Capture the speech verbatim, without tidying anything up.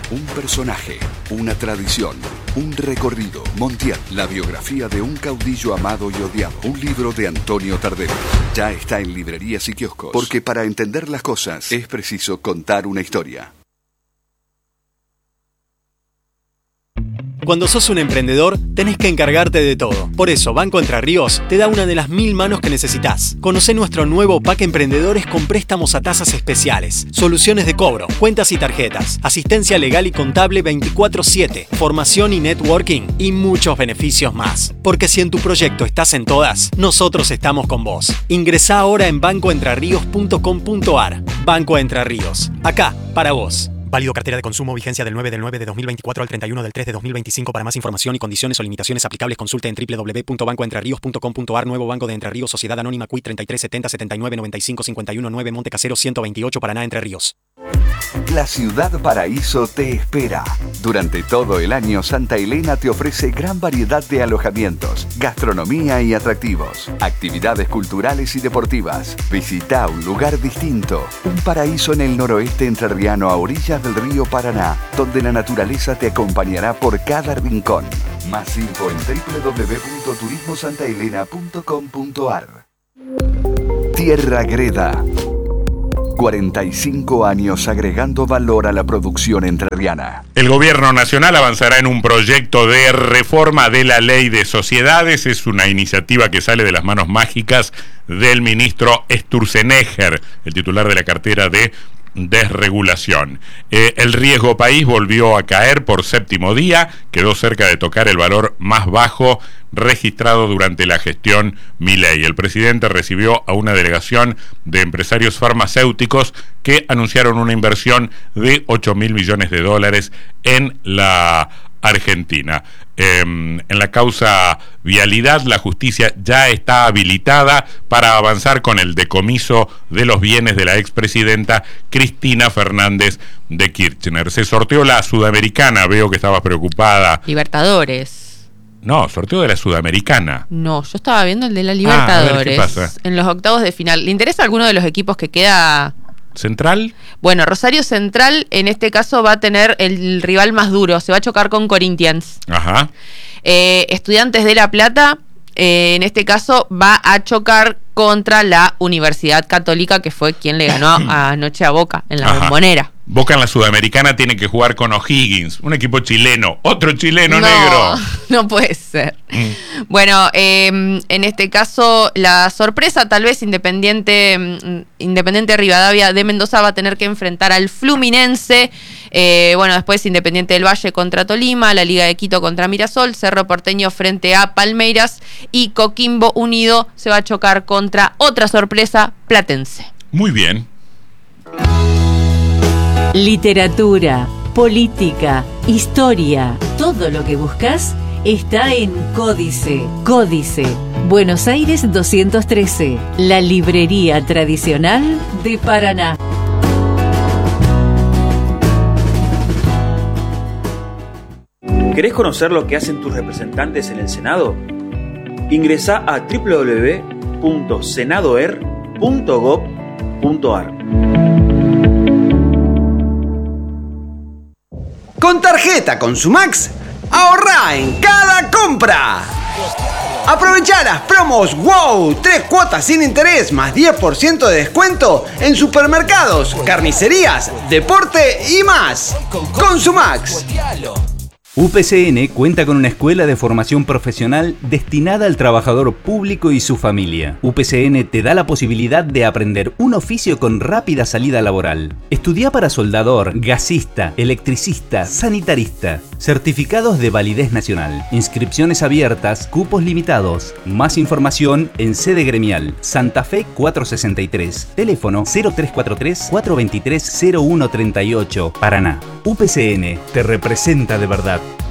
Un personaje, una tradición, un recorrido. Montiel, la biografía de un caudillo amado y odiado. Un libro de Antonio Tardelli. Ya está en librerías y kioscos. Porque para entender las cosas es preciso contar una historia. Cuando sos un emprendedor, tenés que encargarte de todo. Por eso, Banco Entre Ríos te da una de las mil manos que necesitas. Conocé nuestro nuevo pack Emprendedores con préstamos a tasas especiales, soluciones de cobro, cuentas y tarjetas, asistencia legal y contable veinticuatro siete, formación y networking y muchos beneficios más. Porque si en tu proyecto estás en todas, nosotros estamos con vos. Ingresá ahora en banco entre ríos punto com punto a r. Banco Entre Ríos. Acá, para vos. Válido cartera de consumo, vigencia del nueve del nueve de dos mil veinticuatro al treinta y uno del tres de dos mil veinticinco. Para más información y condiciones o limitaciones aplicables, consulte en doble u doble u doble u punto banco entre ríos punto com punto a r. Nuevo Banco de Entre Ríos, Sociedad Anónima C U I treinta y tres setenta setenta y nueve noventa y cinco cincuenta y uno nueve Monte Casero ciento veintiocho, Paraná, Entre Ríos. La Ciudad Paraíso te espera. Durante todo el año, Santa Elena te ofrece gran variedad de alojamientos, gastronomía y atractivos, actividades culturales y deportivas. Visita un lugar distinto, un paraíso en el noroeste entrerriano a orillas del río Paraná, donde la naturaleza te acompañará por cada rincón. Más info en doble u doble u doble u punto turismo santa elena punto com punto a r. Tierra Greda. cuarenta y cinco años agregando valor a la producción entrerriana. El gobierno nacional avanzará en un proyecto de reforma de la ley de sociedades. Es una iniciativa que sale de las manos mágicas del ministro Sturzenegger, el titular de la cartera de desregulación. Eh, el riesgo país volvió a caer por séptimo día, quedó cerca de tocar el valor más bajo registrado durante la gestión Milei. El presidente recibió a una delegación de empresarios farmacéuticos que anunciaron una inversión de ocho mil millones de dólares en la Argentina. Eh, en la causa vialidad, la justicia ya está habilitada para avanzar con el decomiso de los bienes de la expresidenta Cristina Fernández de Kirchner. Se sorteó la Sudamericana, veo que estabas preocupada. Libertadores. No, sorteo de la Sudamericana. No, yo estaba viendo el de la Libertadores. Ah, a ver, ¿qué pasa? En los octavos de final. ¿Le interesa alguno de los equipos que queda? ¿Central? Bueno, Rosario Central en este caso va a tener el rival más duro. Se va a chocar con Corinthians. Ajá. Eh, Estudiantes de La Plata, eh, en este caso, va a chocar contra la Universidad Católica, que fue quien le ganó anoche a Boca en la Bombonera. Boca en la Sudamericana tiene que jugar con O'Higgins, un equipo chileno, otro chileno no, negro. No puede ser. Mm. Bueno, eh, en este caso, la sorpresa, tal vez Independiente, Independiente Rivadavia de Mendoza va a tener que enfrentar al Fluminense. Eh, bueno, después Independiente del Valle contra Tolima, la Liga de Quito contra Mirasol, Cerro Porteño frente a Palmeiras y Coquimbo Unido se va a chocar contra otra sorpresa, Platense. Muy bien. Literatura, política, historia, todo lo que buscas está en Códice. Códice, Buenos Aires doscientos trece, la librería tradicional de Paraná. ¿Querés conocer lo que hacen tus representantes en el Senado? Ingresá a doble u doble u doble u punto senadoer punto gob punto a r. Con tarjeta Consumax, ahorrá en cada compra. Aprovechá las promos WOW, tres cuotas sin interés más diez por ciento de descuento en supermercados, carnicerías, deporte y más. Consumax. U P C N cuenta con una escuela de formación profesional destinada al trabajador público y su familia. U P C N te da la posibilidad de aprender un oficio con rápida salida laboral. Estudia para soldador, gasista, electricista, sanitarista. Certificados de validez nacional. Inscripciones abiertas, cupos limitados. Más información en sede gremial. Santa Fe cuatrocientos sesenta y tres. Teléfono cero tres cuatro tres, cuatro dos tres, cero uno tres ocho. Paraná. U P C N te representa de verdad.